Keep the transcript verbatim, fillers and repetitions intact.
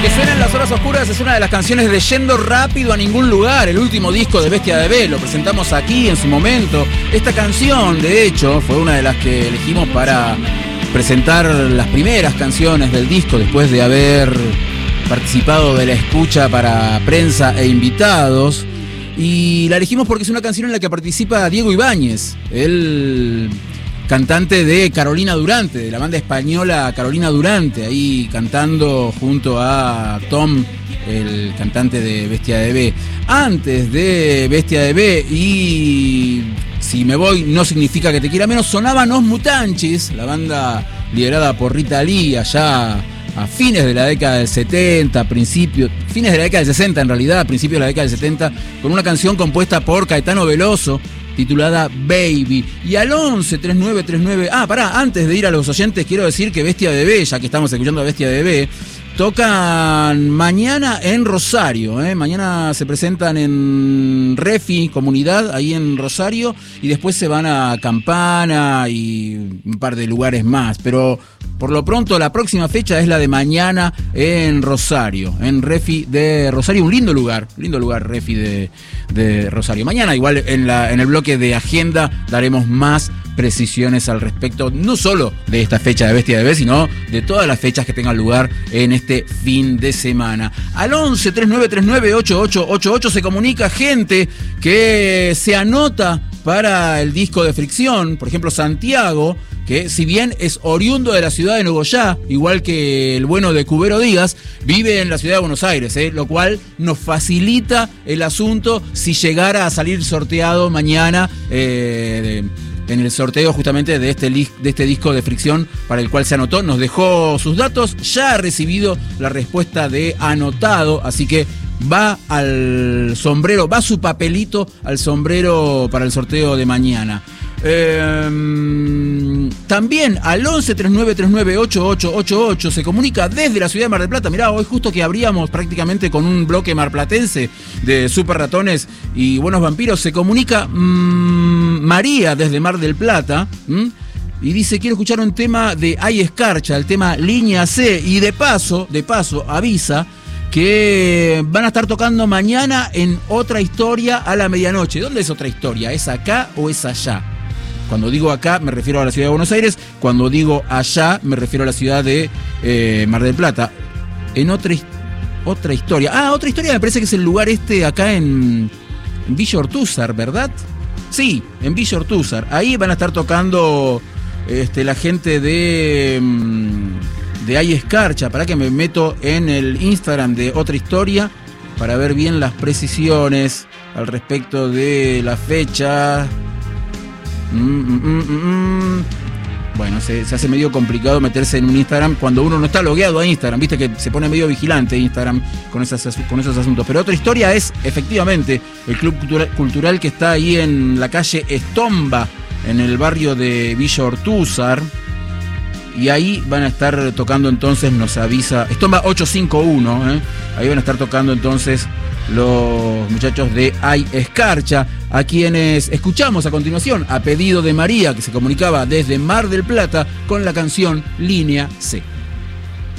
que suena en las horas oscuras es una de las canciones de Yendo Rápido a Ningún Lugar, el último disco de Bestia de B. Lo presentamos aquí en su momento. Esta canción, de hecho, fue una de las que elegimos para presentar las primeras canciones del disco después de haber participado de la escucha para prensa e invitados. Y la elegimos porque es una canción en la que participa Diego Ibáñez, el cantante de Carolina Durante, de la banda española Carolina Durante, ahí cantando junto a Tom, el cantante de Bestia de B. Antes de Bestia de B y Si me voy no significa que te quiera menos, sonaban Os Mutanchis, la banda liderada por Rita Lee allá a fines de la década del setenta, principios, fines de la década del sesenta en realidad, principios de la década del setenta, con una canción compuesta por Caetano Veloso, titulada Baby. Y al once treinta y nueve treinta y nueve... Ah, pará, antes de ir a los oyentes, quiero decir que Bestia de B, ya que estamos escuchando a Bestia de B, tocan mañana en Rosario, ¿eh? Mañana se presentan en Refi, Comunidad, ahí en Rosario, y después se van a Campana y un par de lugares más. Pero por lo pronto la próxima fecha es la de mañana en Rosario, en Refi de Rosario, un lindo lugar, lindo lugar Refi de, de Rosario. Mañana igual en, la, en el bloque de agenda daremos más precisiones al respecto, no solo de esta fecha de Bestia de B, sino de todas las fechas que tengan lugar en este fin de semana. Al once treinta y nueve treinta y nueve ochenta y ocho ochenta y ocho se comunica gente que se anota para el disco de Fricción, por ejemplo Santiago, que si bien es oriundo de la ciudad de Nogoyá, igual que el bueno de Cubero Díaz, vive en la ciudad de Buenos Aires, ¿eh? Lo cual nos facilita el asunto si llegara a salir sorteado mañana eh, de, en el sorteo justamente de este, de este disco de Fricción para el cual se anotó. Nos dejó sus datos, ya ha recibido la respuesta de anotado, así que va al sombrero, va su papelito al sombrero para el sorteo de mañana. Eh, también al once treinta y nueve treinta y nueve ochenta y ocho ochenta y ocho se comunica desde la ciudad de Mar del Plata. Mirá, hoy justo que abríamos prácticamente con un bloque marplatense de Super Ratones y Buenos Vampiros, se comunica mmm, María desde Mar del Plata, ¿m? Y dice: quiero escuchar un tema de Hay Escarcha, el tema Línea C, y de paso, de paso avisa que van a estar tocando mañana en Otra Historia a la medianoche. ¿Dónde es Otra Historia? ¿Es acá o es allá? Cuando digo acá me refiero a la ciudad de Buenos Aires, cuando digo allá me refiero a la ciudad de eh, Mar del Plata. En otra, otra historia. Ah, Otra Historia me parece que es el lugar este acá en, en Villa Ortúzar, ¿verdad? Sí, en Villa Ortúzar. Ahí van a estar tocando este, la gente de, de Hay Escarcha. Para que me meto en el Instagram de Otra Historia para ver bien las precisiones al respecto de la fecha. Mm, mm, mm, mm. Bueno, se, se hace medio complicado meterse en un Instagram cuando uno no está logueado a Instagram, viste que se pone medio vigilante Instagram con, esas, con esos asuntos. Pero Otra Historia es efectivamente el club cultural, cultural que está ahí en la calle Estomba, en el barrio de Villa Ortúzar. Y ahí van a estar tocando entonces, nos avisa, Estomba ochocientos cincuenta y uno, ¿eh? Ahí van a estar tocando entonces los muchachos de Hay Escarcha, a quienes escuchamos a continuación a pedido de María, que se comunicaba desde Mar del Plata con la canción Línea C.